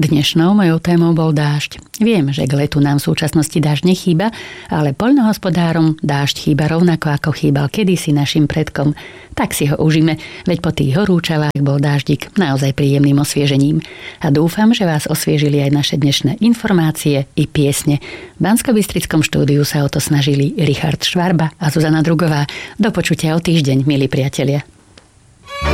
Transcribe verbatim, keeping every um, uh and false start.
Dnešnou mojou témou bol dážď. Viem, že k letu nám v súčasnosti dážď nechýba, ale poľnohospodárom dážď chýba rovnako ako chýbal kedysi našim predkom. Tak si ho užíme, veď po tých horúčavách bol dáždik naozaj príjemným osviežením. A dúfam, že vás osviežili aj naše dnešné informácie i piesne. V Banskobystrickom štúdiu sa o to snažili Richard Švarba a Zuzana Drugová. Do počutia o týždeň, milí priatelia.